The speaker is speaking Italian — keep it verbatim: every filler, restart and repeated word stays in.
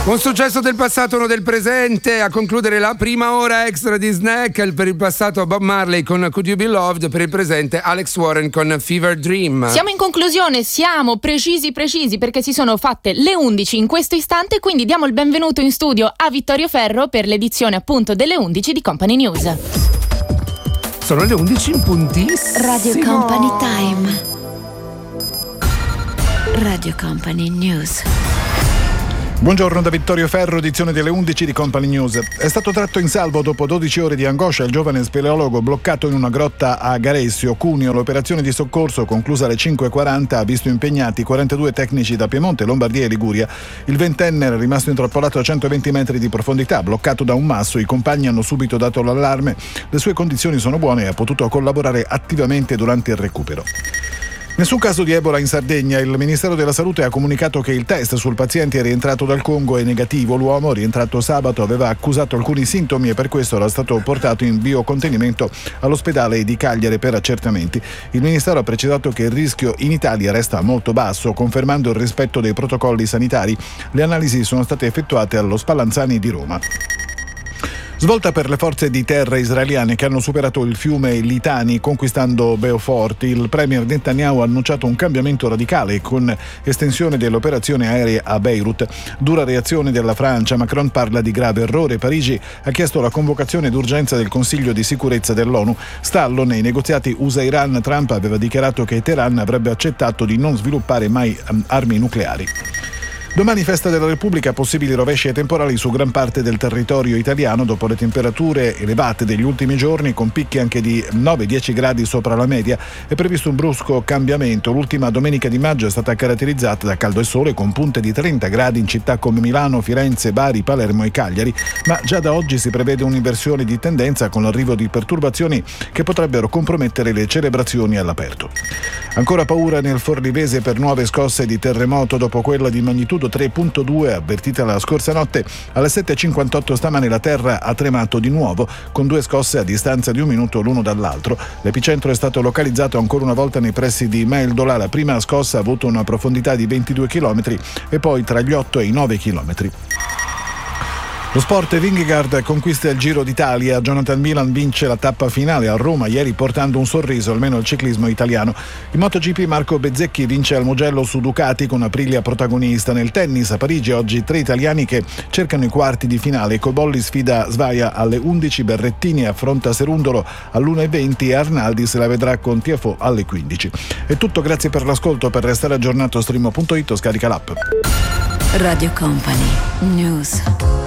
Un successo del passato, uno del presente. A concludere la prima ora extra di Snack. Per il passato Bob Marley con Could You Be Loved, per il presente Alex Warren con Fever Dream. Siamo in conclusione, siamo precisi precisi perché si sono fatte le undici in questo istante, quindi diamo il benvenuto in studio a Vittorio Ferro per l'edizione appunto delle undici di Company News. Sono le undici in puntissimo. Radio Company Time. Radio Company News. Buongiorno da Vittorio Ferro, edizione delle undici di Company News. È stato tratto in salvo dopo dodici ore di angoscia il giovane speleologo bloccato in una grotta a Garessio, Cuneo. L'operazione di soccorso, conclusa alle cinque e quaranta, ha visto impegnati quarantadue tecnici da Piemonte, Lombardia e Liguria. Il ventenne era rimasto intrappolato a centoventi metri di profondità, bloccato da un masso. I compagni hanno subito dato l'allarme. Le sue condizioni sono buone e ha potuto collaborare attivamente durante il recupero. Nessun caso di Ebola in Sardegna. Il Ministero della Salute ha comunicato che il test sul paziente rientrato dal Congo è negativo. L'uomo, rientrato sabato, aveva accusato alcuni sintomi e per questo era stato portato in biocontenimento all'ospedale di Cagliari per accertamenti. Il Ministero ha precisato che il rischio in Italia resta molto basso, confermando il rispetto dei protocolli sanitari. Le analisi sono state effettuate allo Spallanzani di Roma. Svolta per le forze di terra israeliane che hanno superato il fiume Litani conquistando Beaufort. Il premier Netanyahu ha annunciato un cambiamento radicale con estensione dell'operazione aerea a Beirut. Dura reazione della Francia. Macron parla di grave errore. Parigi ha chiesto la convocazione d'urgenza del Consiglio di sicurezza dell'ONU. Stallo nei negoziati U S A-Iran. Trump aveva dichiarato che Teheran avrebbe accettato di non sviluppare mai armi nucleari. Domani festa della Repubblica, possibili rovesci e temporali su gran parte del territorio italiano dopo le temperature elevate degli ultimi giorni, con picchi anche di nove dieci gradi sopra la media. È previsto un brusco cambiamento. L'ultima domenica di maggio è stata caratterizzata da caldo e sole, con punte di trenta gradi in città come Milano, Firenze, Bari, Palermo e Cagliari, ma già da oggi si prevede un'inversione di tendenza con l'arrivo di perturbazioni che potrebbero compromettere le celebrazioni all'aperto. Ancora paura nel Forlivese per nuove scosse di terremoto dopo quella di magnitudo tre virgola due avvertita la scorsa notte. Alle sette e cinquantotto stamane la terra ha tremato di nuovo, con due scosse a distanza di un minuto l'uno dall'altro. L'epicentro è stato localizzato ancora una volta nei pressi di Meldola. La prima scossa ha avuto una profondità di ventidue chilometri e poi tra gli otto e i nove chilometri. Lo sport, Vingegaard conquista il Giro d'Italia. Jonathan Milan vince la tappa finale a Roma ieri portando un sorriso almeno al ciclismo italiano. In MotoGP Marco Bezzecchi vince al Mugello su Ducati con Aprilia protagonista. Nel tennis a Parigi oggi tre italiani che cercano i quarti di finale. Cobolli sfida Svaia alle undici, Berrettini affronta Serundolo all'una e venti e Arnaldi se la vedrà con Tiafoe alle quindici. È tutto, grazie per l'ascolto. Per restare aggiornato streamo punto it o scarica l'app. Radio Company News.